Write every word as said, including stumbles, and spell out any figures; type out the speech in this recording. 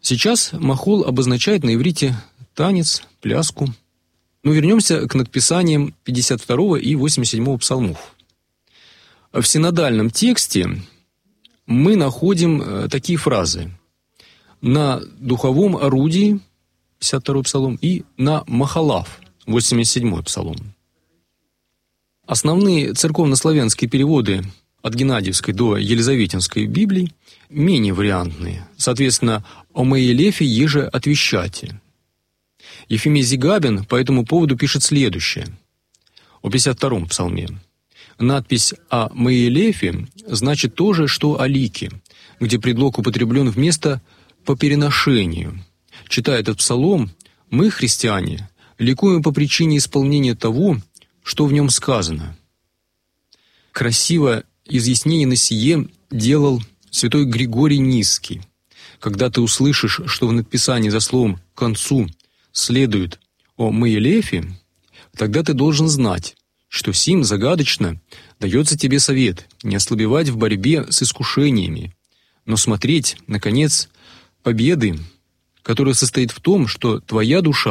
Сейчас махол обозначает на иврите танец, пляску. Но вернемся к надписаниям пятьдесят второго и восемьдесят седьмого псалмов. В синодальном тексте мы находим такие фразы: «на духовом орудии» пятьдесят второй псалом и «на махалав» восемьдесят седьмой псалом. Основные церковнославянские переводы от Геннадиевской до Елизаветинской Библии менее вариантные. Соответственно, «о Моелефе еже отвещате». Ефимий Зигабин по этому поводу пишет следующее. О пятьдесят втором псалме. Надпись «о Моелефе» значит то же, что о лике, где предлог употреблен вместо «по переношению». Читая этот псалом, мы, христиане, ликуем по причине исполнения того, что в нем сказано. Красиво изъяснение на сие делал святой Григорий Низкий. Когда ты услышишь, что в надписании за словом «к концу» следует «о Моелефе», тогда ты должен знать, что сим загадочно дается тебе совет не ослабевать в борьбе с искушениями, но смотреть, наконец, победы, которая состоит в том, что твоя душа